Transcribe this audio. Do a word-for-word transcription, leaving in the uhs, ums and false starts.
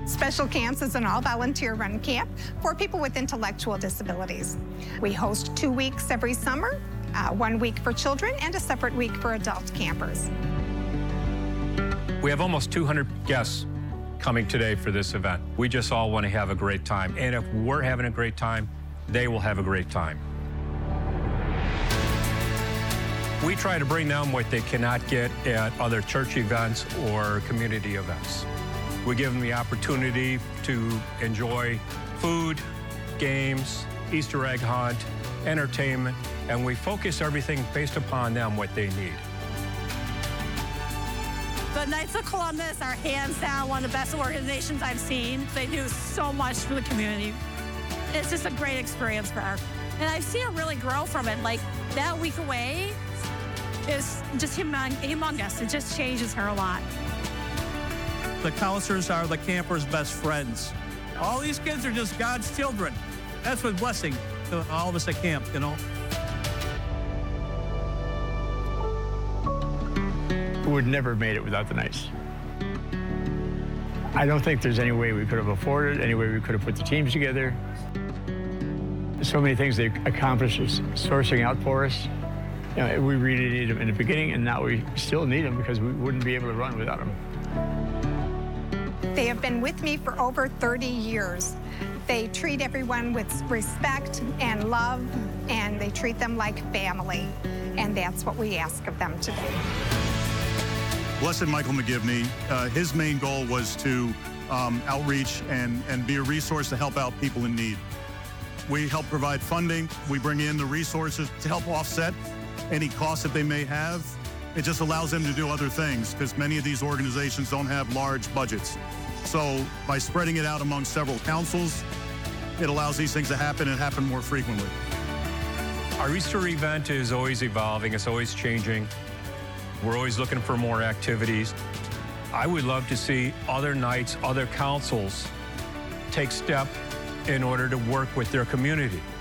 Special Camps is an all-volunteer run camp for people with intellectual disabilities. We host two weeks every summer, uh, one week for children and a separate week for adult campers. We have almost two hundred guests coming today for this event. We just all want to have a great time. And if we're having a great time, they will have a great time. We try to bring them what they cannot get at other church events or community events. We give them the opportunity to enjoy food, games, Easter egg hunt, entertainment, and we focus everything based upon them, what they need. The Knights of Columbus are hands down one of the best organizations I've seen. They do so much for the community. It's just a great experience for her. And I've seen her really grow from it. Like, that week away is just humong humongous. It just changes her a lot. The counselors are the campers' best friends. All these kids are just God's children. That's what blessing to all of us at camp, you know. We would never have made it without the Knights. I don't think there's any way we could have afforded it, any way we could have put the teams together. So many things they accomplished sourcing out for us. You know, we really needed them in the beginning, and now we still need them because we wouldn't be able to run without them. They have been with me for over thirty years. They treat everyone with respect and love, and they treat them like family. And that's what we ask of them today. Blessed Michael McGivney, uh, his main goal was to um, outreach and, and be a resource to help out people in need. We help provide funding. We bring in the resources to help offset any costs that they may have. It just allows them to do other things because many of these organizations don't have large budgets. So by spreading it out among several councils, it allows these things to happen and happen more frequently. Our Easter event is always evolving. It's always changing. We're always looking for more activities. I would love to see other Knights, other councils take step in order to work with their community.